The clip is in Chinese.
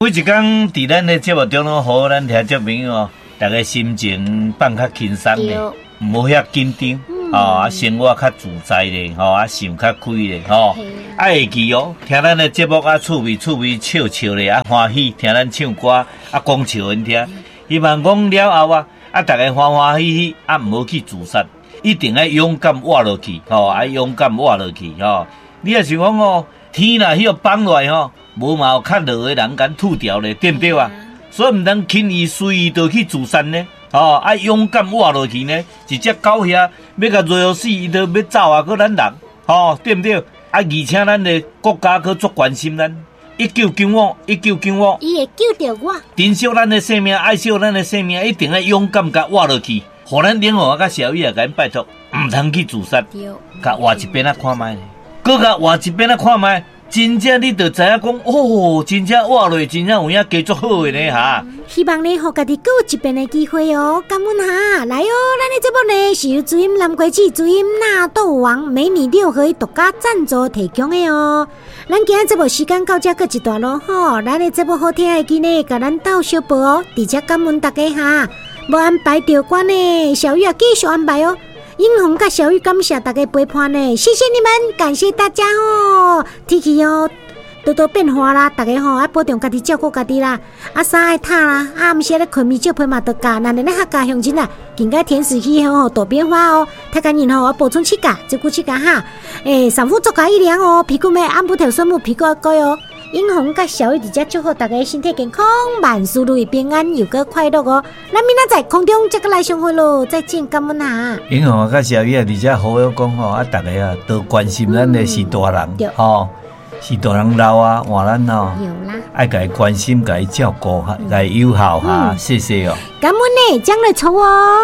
每一天伫咱的节目中拢，互咱听众朋友大家心情放较轻松咧，唔好遐紧张，生活较自在咧，想较开咧，会记听咱的节目趣味笑笑咧，欢喜听咱唱歌讲笑因听。希望讲了后大家欢欢喜喜，唔好去自杀，一定要勇敢活落去，勇敢活落去，你也是讲天若迄个放落来无嘛有较落的人敢吐掉咧，对不对啊？所以唔通轻易随意就去自杀呢，勇敢活落去呢。一只狗遐要甲追死，伊都要走搁咱人，对不对？而且咱的国家搁足关心咱。1995， 伊会救着我。 珍惜咱的生命，爱惜咱的生命，一定要勇敢甲活落去。互咱领导甲小雨甲拜托，唔通去自杀。甲活一边看卖，搁甲活一边看卖，真正你就知影讲，真正活落，真正有影加足好的呢哈。 希望你互家己搁有一遍的机会哦，感恩哈！来咱的节目呢是由主音蓝桂枝、主音纳豆王美女六合独家赞助提供的哦。咱今日节目时间到这搁一段咯吼，咱的节目好听的记呢，甲咱斗小报哦，而且感恩大家哈。无安排着关呢，小玉继续安排哦。英红甲小玉感谢大家陪伴呢，谢谢你们，感谢大家哦。天气多多变化啦，大家要保重家己，照顾家己啦。衫爱烫啦，暗时咧困眠照配嘛得加，那咧客家乡亲啦，更加天时气候多变化哦。大家人要补充气价，照顾气价哈。三伏做加一两哦，皮肤咩按不调顺木皮肤要改哦。英红甲小玉直接祝福大家身体健康，万事如意，平安又个快乐哦。咱明仔载空中再个来相会咯，再见，感恩哈。 英红甲小玉而且好友讲大家多关心咱的是大人是大人老换咱爱甲伊关心，甲伊照顾，甲伊友好谢谢哦。 感恩呢，将来抽哦。